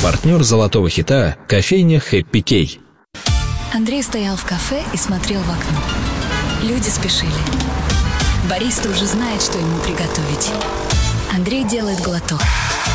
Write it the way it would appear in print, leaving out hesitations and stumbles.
Партнер золотого хита – кофейня Happy Key. Андрей стоял в кафе и смотрел в окно. Люди спешили. Бариста уже знает, что ему приготовить. Андрей делает глоток.